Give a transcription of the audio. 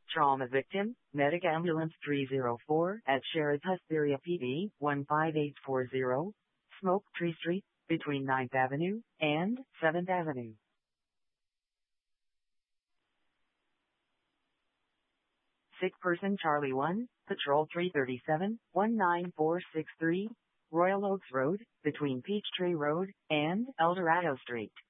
Trauma victim, Medic Ambulance 304 at Sheriff Hesperia PD 15840, Smoke Tree Street, between 9th Avenue and 7th Avenue. Sick person Charlie 1, Patrol 337, 19463, Royal Oaks Road, between Peachtree Road and El Dorado Street.